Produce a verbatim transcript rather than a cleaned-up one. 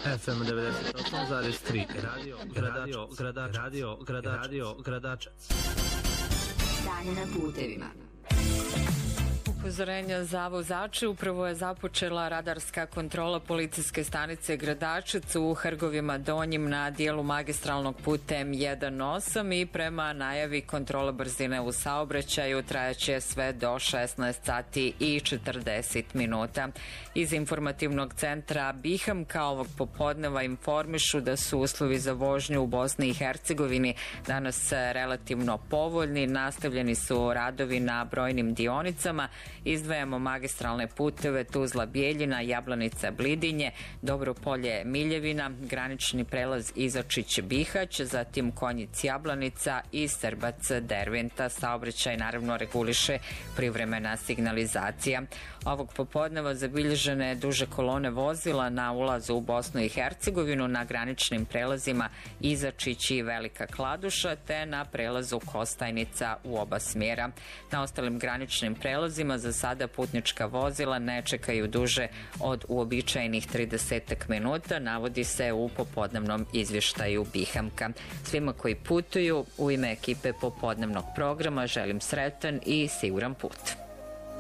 F M devedeset osam zarez tri Radio Gradačac. Radio Gradačac. Radio Gradačac. Radio Gradačac. Stanje na putevima. Upozorenja za vozače. Upravo je započela radarska kontrola policijske stanice Gradačac u Hrgovima Donjim na dijelu magistralnog puta M osam i prema najavi kontrola brzine u saobraćaju trajaće sve do šesnaest sati i četrdeset minuta. Iz informativnog centra Bihamka ovog popodneva informišu da su uslovi za vožnju u Bosni i Hercegovini danas relativno povoljni. Nastavljeni su radovi na brojnim dionicama. Izdvajamo magistralne puteve Tuzla-Bijeljina, Jablanica-Blidinje, Dobropolje-Miljevina, granični prelaz Izočić-Bihać, zatim Konjic-Jablanica i Srbac-Derventa. Saobraćaj naravno reguliše privremena signalizacija. Ovog popodneva zabilježene duže kolone vozila na ulazu u Bosnu i Hercegovinu na graničnim prelazima Izočić i Velika Kladuša te na prelazu Kostajnica u oba smjera. Na ostalim graničnim prelazima za sada putnička vozila ne čekaju duže od uobičajenih trideset minuta, navodi se u popodnevnom izvještaju Bihamka. Svima koji putuju u ime ekipe popodnevnog programa želim sretan i siguran put.